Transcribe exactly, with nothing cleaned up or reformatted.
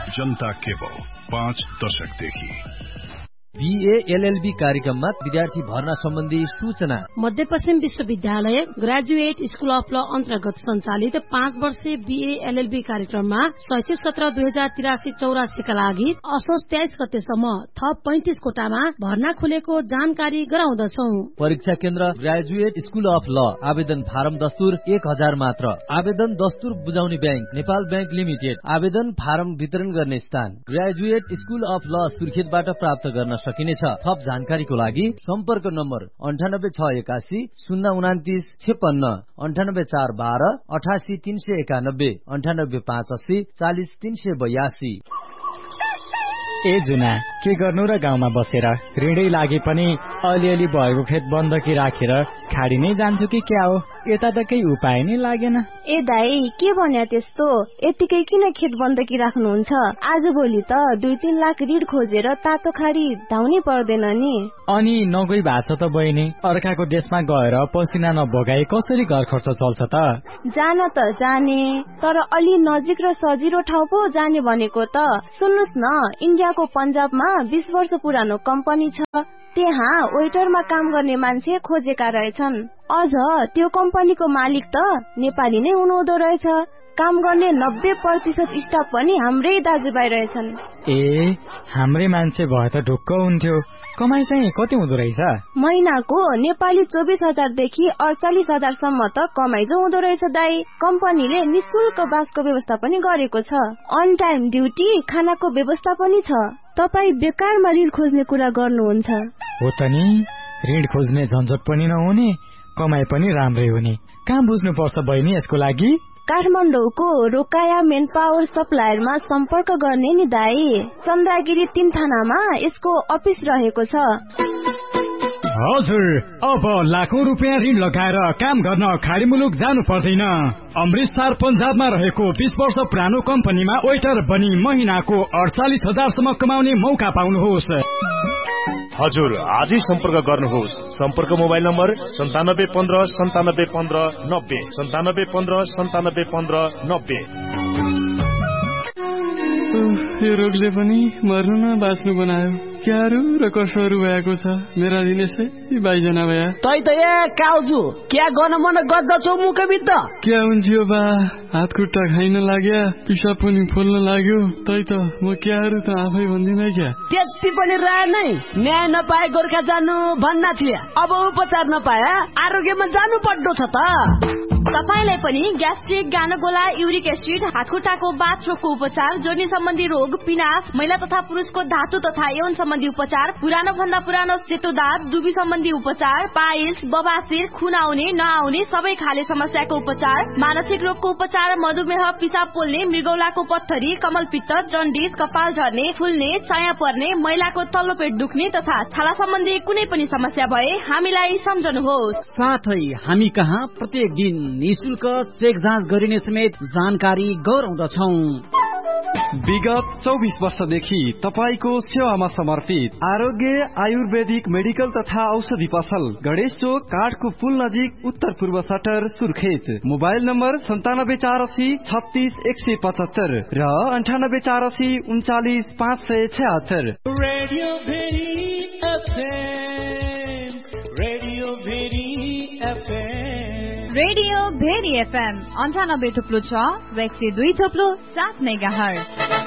जनता cable पाँच दशकदेखि। BA LLB कार्यक्रममा विद्यार्थी भर्ना सम्बन्धी सूचना। मध्यपश्चिम विश्वविद्यालय ग्रेजुएट स्कुल अफ ल अन्तर्गत सञ्चालित पाँच वर्षे बीएएलएलबी कार्यक्रममा शैक्षिक सत्र दुई हजार तिरासी चौरासीका लागि असोज तेइस गतेसम्म थप पैंतिस कोटामा भर्ना खुलेको जानकारी गराउँदछौ। परीक्षा केन्द्र ग्रेजुएट स्कुल अफ ल। आवेदन फारम दस्तुर एक हजार मात्र। आवेदन दस्तुर बुझाउने ब्याङ्क नेपाल ब्याङ्क लिमिटेड। आवेदन फारम वितरण गर्ने स्थान ग्रेजुएट स्कुल अफ ल सुर्खेतबाट प्राप्त गर्न सकिनेछ। थप जानकारीको लागि सम्पर्क नम्बर अन्ठानब्बे छ एकासी शून्य उनातिस छेपन्न अन्ठानब्बे चार बाह्र अठासी तीन सय एकानब्बे अन्ठानब्बे पाँच अस्सी चालिस तीन सय बयासी। ए जुना के गर्नु र गाउँमा बसेर ऋणै लागे पनि अलिअलि भएको खेत बन्दकी राखेर खाडी नै जान्छु कि क्या हो? यता त केही उपाय नै लागेन। ए दाई के भन्या त्यस्तो? यतिकै किन खेत बन्दकी राख्नुहुन्छ? आज भोलि त दुई तीन लाख ऋण खोजेर तातो खाडी धाउनै पर्दैन नि। अनि नगई भाष त बहिनी, अर्काको देशमा गएर पसिना नबगाए कसरी घर खर्च चल्छ त? जान त जाने, तर अलि नजिक र सजिलो ठाउँ पो जाने भनेको त। सुन्नुस् न, इन्डियाको पन्जाबमा बीस वर्ष पुरानो कम्पनी छ। त्यहाँ वेटरमा काम गर्ने मान्छे खोजेका रहेछन्। अझ त्यो कम्पनीको मालिक त नेपाली नै हुनुहुँदो रहेछ। काम गर्ने नब्बे प्रतिशत स्टाफ पनि हाम्रै दाजुभाइ रहेछन्। ए हाम्रै मान्छे भए त ढुक्क हुन्थ्यो। कमाई चाहिँ कति हुँदो रहेछ? महिनाको नेपाली चौबिस हजारदेखि अडचालिस हजारसम्म त कमाई जो हुँदो रहेछ दाई। कम्पनीले निशुल्क बासको व्यवस्था पनि गरेको छ। अन टाइम ड्युटी, खानाको व्यवस्था पनि छ। तपाईँ बेकारमा ऋण खोज्ने कुरा गर्नुहुन्छ? हो त नि, ऋण खोज्ने झन्झट पनि नहुने, कमाई पनि राम्रै हुने। कहाँ बुझ्नु पर्छ बहिनी यसको लागि? काठमाडौँको रोकाया मेन पावर सप्लायरमा सम्पर्क गर्ने नि दाई। चन्द्रगिरी तीन थानामा यसको अफिस रहेको छ। हजुर, अब लाखौं रुपियाँ ऋण लगाएर काम गर्न खाडी मुलुक जानु पर्दैन। अमृतसर पन्जाबमा रहेको बीस वर्ष पुरानो कम्पनीमा वेटर बनी महिनाको अडचालिस हजारसम्म कमाउने मौका पाउनुहोस्। हजुर, आजै सम्पर्क गर्नुहोस्। सम्पर्क मोबाइल नम्बर सन्तानब्बे पन्ध्र सन्तानब्बे पन्ध्र नब्बे सन्तानब्बे पन्ध्र सन्तानब्बे पन्ध्र नब्बे। यो रोगले पनि मर्नु न बाँच्नु बनायो। क्याहरू र कसोहरू भएको छ मेरा दिन यसै बाइजना भया। तै त ए काउजु क्या गर्न मन गर्दछौ मुखबिद्ध? क्या हुन्छ बा? हात खुट्टा खाइन लाग्यो, पिसाब पनि फुल्न लाग्यो। तै त म क्याहरू त आफै भन्दिन क्या। त्यति पनि रह नै न्याय नपाए गोर्खा जानु भन्ना थिए। अब उपचार नपाए आरोग्यमा जानु पर्दो छ त। तपाईलाई पनि ग्यास्ट्रिक, गानगोला, युरिक एसिड, हातखुट्टाको बाथरोगको उपचार, जोर्नी सम्बन्धी रोग, पिनास, महिला तथा पुरुषको धातु तथा यौन सम्बन्धी उपचार, पुरानो भन्दा पुरानो सेतो दाँत, दुबी सम्बन्धी उपचार, पाइल्स, बबासिर, खुन आउने नआउने सबै खाले समस्याको उपचार, मानसिक रोगको उपचार, मधुमेह, पिसाब पोल्ने, मृगौलाको पत्थरी, कमलपित्त, जन्डिस, कपाल झर्ने, फुल्ने, चाया पर्ने, महिलाको तल्लो पेट दुख्ने तथा छाला सम्बन्धी कुनै पनि समस्या भए हामीलाई सम्झनुहोस्। साथै हामी कहाँ प्रत्येक दिन निशुल्क चेक जाँच गरिने समेत जानकारी गराउँदछौँ। विगत चौबिस वर्षदेखि तपाईको सेवामा समर्पित आरोग्य आयुर्वेदिक मेडिकल तथा औषधि पसल, गणेश चोक, काठको पुल नजिक, उत्तर पूर्व सटर, सुर्खेत। मोबाइल नम्बर सन्तानब्बे चार असी छत्तीस एक सय पचहत्तर र अन्ठानब्बे चार असी उन्चालिस पाँच सय छहत्तर। Radio very FM, radio very FM, radio very FM अन्ठानब्बे थुप्लो छ र एक सय दुई थुप्लो सात मेगाहर्ज।